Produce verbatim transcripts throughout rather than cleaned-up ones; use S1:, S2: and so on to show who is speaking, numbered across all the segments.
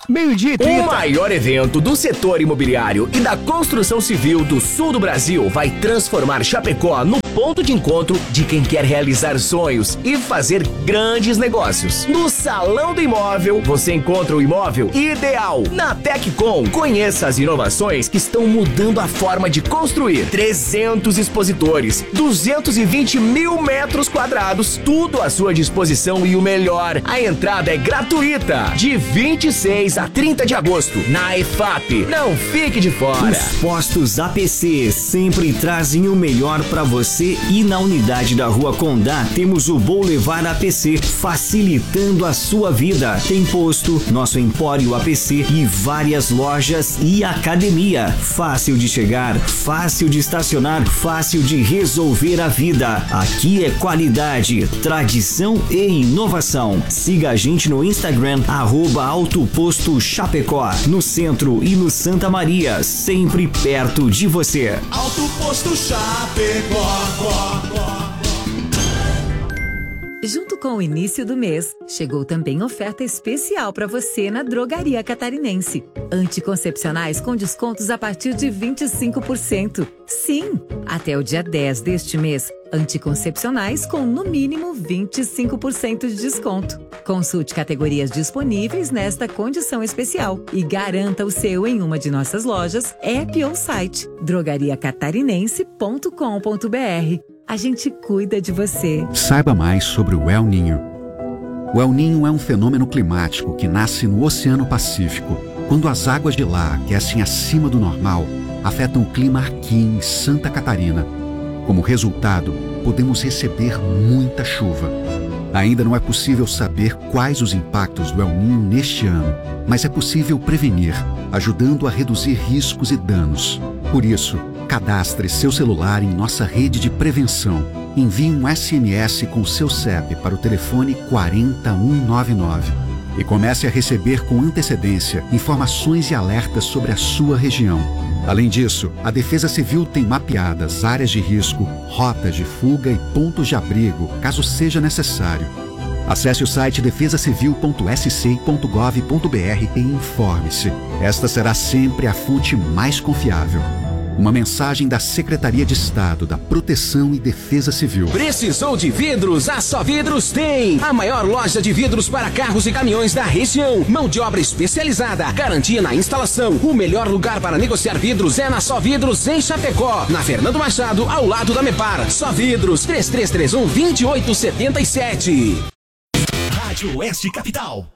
S1: meio-dia e trinta.
S2: O maior evento do setor imobiliário e da construção civil do sul do Brasil vai transformar Chapecó no ponto de encontro de quem quer realizar sonhos e fazer grandes negócios. No Salão do Imóvel, você encontra o imóvel ideal. Na Teccom, conheça as inovações que estão mudando a forma de construir. trezentos expositores, duzentos e vinte mil metros quadrados, tudo à sua disposição e o melhor, a entrada é gratuita. De vinte e seis a trinta de agosto, na E F A P. Não fique de fora.
S3: Os postos A P C sempre trazem o melhor para você e na unidade da Rua Condá temos o Vou Levar A P C, facilitando a sua vida. Tem posto, nosso Empório A P C e várias lojas e academia. Fácil de chegar, fácil de estacionar, fácil de resolver a vida. Aqui é qualidade, tradição e inovação. Siga a gente no Instagram, arroba Autoposto Chapecó, no centro e no Santa Maria, sempre perto de você.
S4: Autoposto Chapecó.
S5: Junto com o início do mês, chegou também oferta especial para você na Drogaria Catarinense. Anticoncepcionais com descontos a partir de vinte e cinco por cento. Sim, até o dia dez deste mês, anticoncepcionais com no mínimo vinte e cinco por cento de desconto. Consulte categorias disponíveis nesta condição especial e garanta o seu em uma de nossas lojas, app ou site drogaria catarinense ponto com ponto br. A gente cuida de você.
S6: Saiba mais sobre o El Niño. O El Niño é um fenômeno climático que nasce no Oceano Pacífico. Quando as águas de lá aquecem acima do normal, afetam o clima aqui em Santa Catarina. Como resultado, podemos receber muita chuva. Ainda não é possível saber quais os impactos do El Niño neste ano, mas é possível prevenir, ajudando a reduzir riscos e danos. Por isso, cadastre seu celular em nossa rede de prevenção. Envie um S M S com seu C E P para o telefone quatro zero um nove nove e comece a receber com antecedência informações e alertas sobre a sua região. Além disso, a Defesa Civil tem mapeadas áreas de risco, rotas de fuga e pontos de abrigo, caso seja necessário. Acesse o site defesa civil ponto s c ponto gov ponto br e informe-se. Esta será sempre a fonte mais confiável. Uma mensagem da Secretaria de Estado da Proteção e Defesa Civil.
S2: Precisou de vidros? A Só Vidros tem! A maior loja de vidros para carros e caminhões da região. Mão de obra especializada, garantia na instalação. O melhor lugar para negociar vidros é na Só Vidros em Chapecó. Na Fernando Machado, ao lado da Mepar. Só Vidros, três três três um, dois oito sete sete.
S4: Rádio Oeste Capital.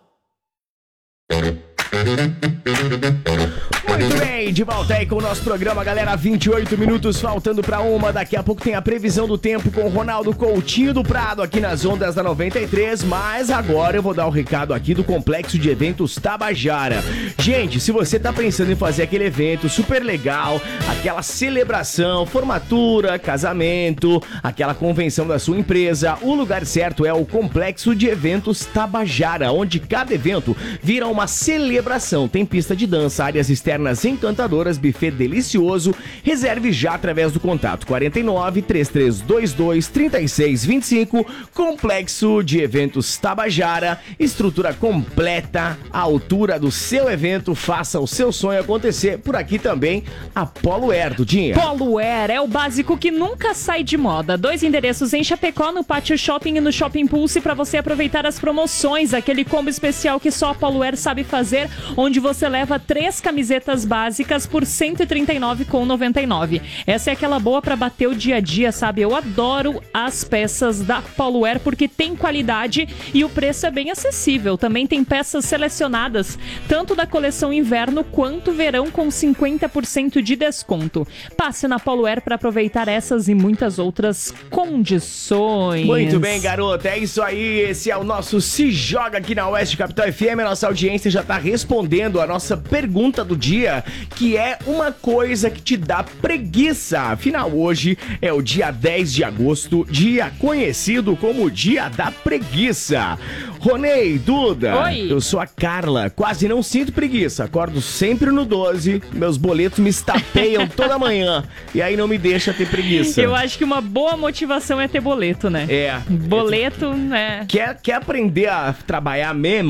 S1: Muito bem, de volta aí com o nosso programa, galera. vinte e oito minutos faltando pra uma. Daqui a pouco tem a previsão do tempo com o Ronaldo Coutinho do Prado aqui nas ondas da noventa e três. Mas agora eu vou dar o recado aqui do Complexo de Eventos Tabajara. Gente, se você tá pensando em fazer aquele evento super legal, aquela celebração, formatura, casamento, aquela convenção da sua empresa, o lugar certo é o Complexo de Eventos Tabajara, onde cada evento vira uma celebração. Tem pista de dança, áreas externas encantadoras, buffet delicioso. Reserve já através do contato quarenta e nove, três três dois dois, três seis dois cinco. Complexo de Eventos Tabajara, estrutura completa, a altura do seu evento. Faça o seu sonho acontecer. Por aqui também a Polo Air, Dudinha.
S7: Polo Air é o básico que nunca sai de moda. Dois endereços em Chapecó, no Pátio Shopping e no Shopping Pulse, para você aproveitar as promoções, aquele combo especial que só a Polo Air sabe fazer, onde você leva três camisetas básicas por cento e trinta e nove reais e noventa e nove centavos. Essa é aquela boa para bater o dia a dia, sabe? Eu adoro as peças da Polo Air porque tem qualidade e o preço é bem acessível. Também tem peças selecionadas, tanto da coleção inverno quanto verão, com cinquenta por cento de desconto. Passe na Polo Air para aproveitar essas e muitas outras condições.
S1: Muito bem, garota, é isso aí. Esse é o nosso Se Joga aqui na Oeste Capital F M. A nossa audiência já tá respondendo a nossa pergunta do dia, que é uma coisa que te dá preguiça. Afinal, hoje é o dia dez de agosto, dia conhecido como Dia da Preguiça. Ronei, Duda,
S7: Oi.
S1: Eu sou a Carla, quase não sinto preguiça, acordo sempre no doze, meus boletos me estapeiam toda manhã, e aí não me deixa ter preguiça.
S7: Eu acho que uma boa motivação é ter boleto, né?
S1: É.
S7: Boleto, né?
S1: Quer, quer aprender a trabalhar mesmo?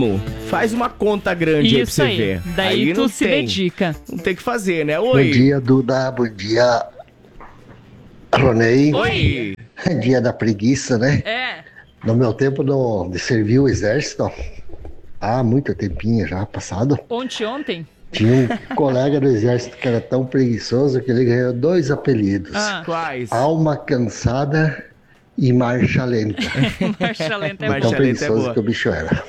S1: Faz uma conta grande aí pra
S7: Isso
S1: você
S7: aí.
S1: ver.
S7: Daí
S1: aí
S7: tu
S1: não
S7: se
S1: tem,
S7: dedica.
S1: Não tem que fazer, né? Oi.
S8: Bom dia, Duda. Bom dia, Ronei.
S1: Oi.
S8: Dia da preguiça, né?
S7: É.
S8: No meu tempo no, de servir o exército, há muito tempinho já passado,
S7: Ontem, ontem?
S8: tinha um colega do exército que era tão preguiçoso que ele ganhou dois apelidos.
S7: Ah.
S1: Quais?
S8: Alma cansada e marcha lenta.
S7: Marcha lenta é
S1: Marcha
S8: Tão
S7: bom.
S1: lenta é
S8: preguiçoso
S1: boa.
S8: que o bicho era.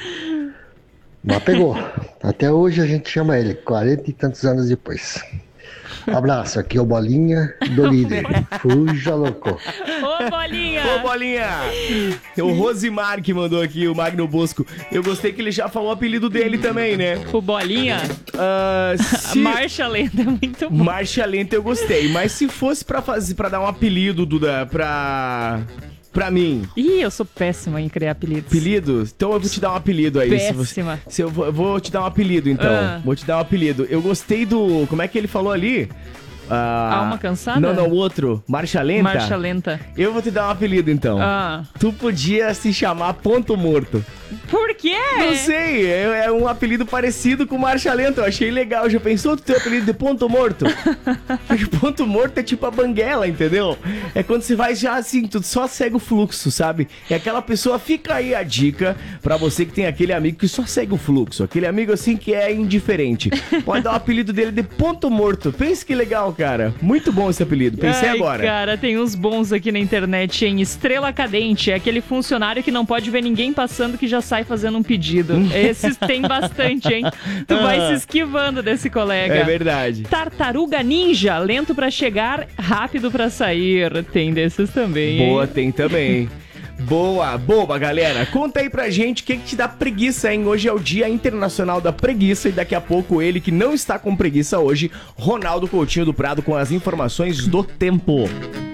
S8: Mas pegou. Até hoje a gente chama ele, quarenta e tantos anos depois. Abraço, aqui é o Bolinha do líder. Fuja, louco.
S7: Ô, Bolinha!
S1: Ô, Bolinha! O Rosimar que mandou aqui, o Magno Bosco. Eu gostei que ele já falou o apelido dele também, né?
S7: O Bolinha,
S1: Ah,
S7: a
S1: se...
S7: marcha lenta é muito bom.
S1: Marcha lenta eu gostei, mas se fosse pra fazer, para dar um apelido, Duda, pra... pra mim,
S7: Ih, eu sou péssima em criar apelidos.
S1: apelido? Então eu vou te dar um apelido aí. Se você-
S7: Péssima.
S1: Se eu, vou, eu vou te dar um apelido, então.
S7: Ah.
S1: Vou te dar um apelido. Eu gostei do... Como é que ele falou ali? Ah,
S7: Alma cansada?
S1: Não, não, o outro. Marcha lenta?
S7: Marcha lenta.
S1: Eu vou te dar um apelido, então.
S7: Ah.
S1: Tu podia se chamar Ponto Morto.
S7: Por quê?
S1: Não sei, é, é um apelido parecido com Marcha Lenta. Eu achei legal. Já pensou tu ter o apelido de Ponto Morto? Porque Ponto Morto é tipo a banguela, entendeu? É quando você vai já assim, tu só segue o fluxo, sabe? É aquela pessoa, fica aí a dica pra você que tem aquele amigo que só segue o fluxo. Aquele amigo assim que é indiferente. Pode dar o apelido dele de Ponto Morto. Pense que legal, cara. Muito bom esse apelido. Pensei
S7: Ai,
S1: agora.
S7: cara, tem uns bons aqui na internet, hein? Estrela Cadente, é aquele funcionário que não pode ver ninguém passando que já sai fazendo um pedido. Esses tem bastante, hein? Tu vai se esquivando desse colega.
S1: É verdade.
S7: Tartaruga Ninja, lento pra chegar, rápido pra sair. Tem desses também, hein?
S1: Boa, tem também. Boa, boa, galera. Conta aí pra gente o que, que te dá preguiça, hein? Hoje é o Dia Internacional da Preguiça e daqui a pouco ele que não está com preguiça hoje, Ronaldo Coutinho do Prado com as informações do tempo.